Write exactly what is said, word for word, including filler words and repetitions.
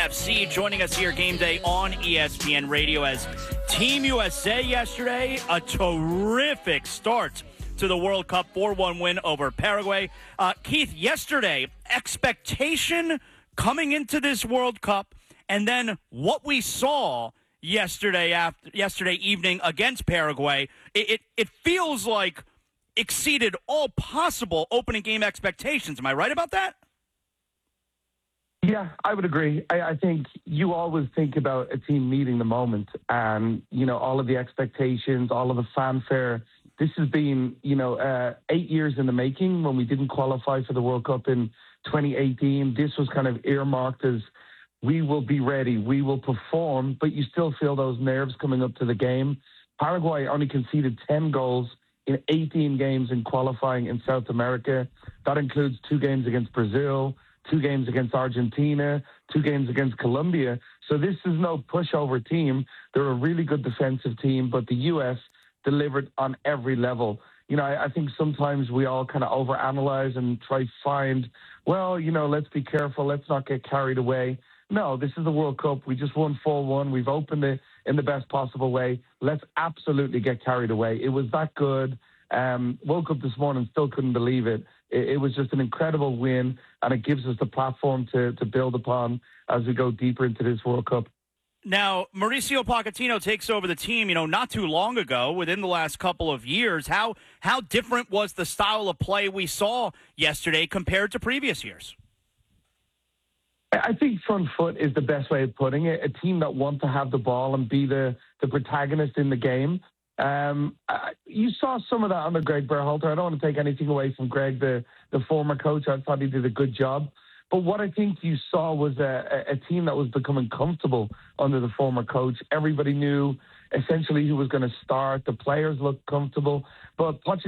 F C joining us here game day on E S P N Radio as Team U S A yesterday, a terrific start to the World Cup, four one win over Paraguay. Uh, Keith, yesterday, expectation coming into this World Cup, and then what we saw yesterday after yesterday evening against Paraguay, it, it, it feels like exceeded all possible opening game expectations. Am I right about that? Yeah, I would agree. I, I think you always think about a team meeting the moment and, you know, all of the expectations, all of the fanfare. This has been, you know, uh, eight years in the making. When we didn't qualify for the World Cup in twenty eighteen, this was kind of earmarked as we will be ready, we will perform, but you still feel those nerves coming up to the game. Paraguay only conceded ten goals in eighteen games in qualifying in South America. That includes two games against Brazil, two games against Argentina, two games against Colombia. So this is no pushover team. They're a really good defensive team, but the U S delivered on every level. You know, I, I think sometimes we all kind of overanalyze and try to find, well, you know, let's be careful, let's not get carried away. No, this is the World Cup. We just won four one. We've opened it in the best possible way. Let's absolutely get carried away. It was that good. Um, woke up this morning, still couldn't believe it. it. It was just an incredible win, and it gives us the platform to, to build upon as we go deeper into this World Cup. Now, Mauricio Pochettino takes over the team, you know, not too long ago, within the last couple of years. How how different was the style of play we saw yesterday compared to previous years? I think front foot is the best way of putting it. A team that wants to have the ball and be the, the protagonist in the game. Um, I, you saw some of that under Greg Berhalter. I don't want to take anything away from Greg, the, the former coach. I thought he did a good job. But what I think you saw was a, a team that was becoming comfortable under the former coach. Everybody knew essentially who was going to start. The players looked comfortable. But Pochettino